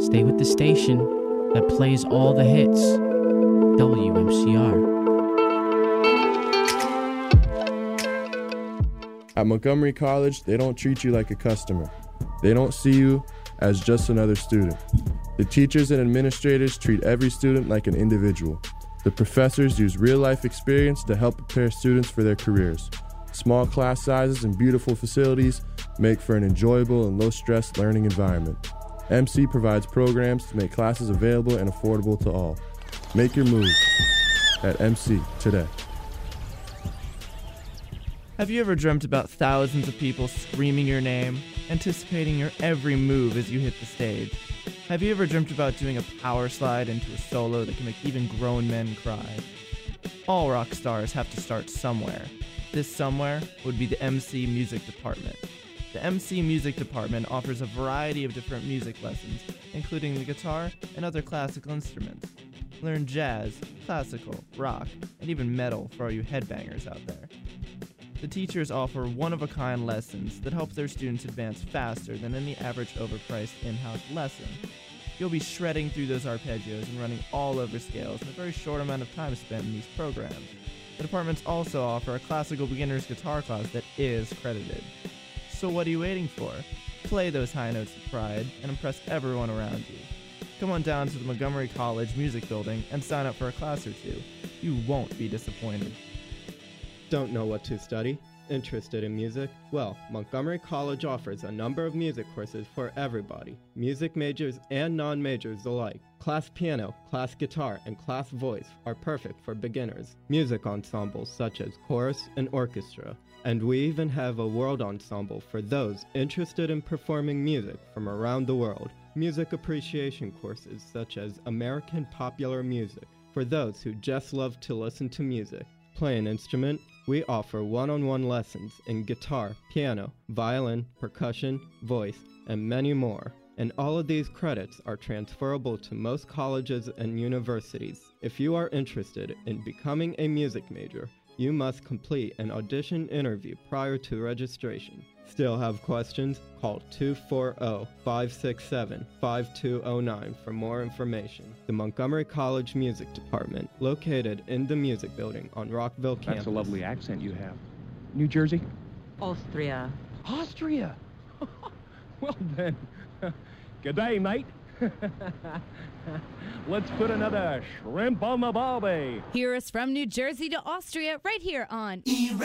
Stay with the station that plays all the hits. WMCR. At Montgomery College, they don't treat you like a customer. They don't see you as just another student. The teachers and administrators treat every student like an individual. The professors use real-life experience to help prepare students for their careers. Small class sizes and beautiful facilities make for an enjoyable and low-stress learning environment. MC provides programs to make classes available and affordable to all. Make your move at MC today. Have you ever dreamt about thousands of people screaming your name, anticipating your every move as you hit the stage? Have you ever dreamt about doing a power slide into a solo that can make even grown men cry? All rock stars have to start somewhere. This somewhere would be the MC Music Department. The MC Music Department offers a variety of different music lessons, including the guitar and other classical instruments. Learn jazz, classical, rock, and even metal for all you headbangers out there. The teachers offer one-of-a-kind lessons that help their students advance faster than any average overpriced in-house lesson. You'll be shredding through those arpeggios and running all over scales in a very short amount of time spent in these programs. The departments also offer a classical beginner's guitar class that is credited. So what are you waiting for? Play those high notes of pride and impress everyone around you. Come on down to the Montgomery College Music Building and sign up for a class or two. You won't be disappointed. Don't know what to study? Interested in music? Well, Montgomery College offers a number of music courses for everybody, music majors and non-majors alike. Class piano, class guitar, and class voice are perfect for beginners. Music ensembles such as chorus and orchestra. And we even have a world ensemble for those interested in performing music from around the world. Music appreciation courses such as American popular music for those who just love to listen to music. Play an instrument? We offer one-on-one lessons in guitar, piano, violin, percussion, voice, and many more. And all of these credits are transferable to most colleges and universities. If you are interested in becoming a music major, you must complete an audition interview prior to registration. Still have questions? Call 240-567-5209 for more information. The Montgomery College Music Department, located in the Music Building on Rockville campus. That's a lovely accent you have. New Jersey? Austria. Austria? Well then, good day, mate. Let's put another shrimp on the barbie. Hear us from New Jersey to Austria right here on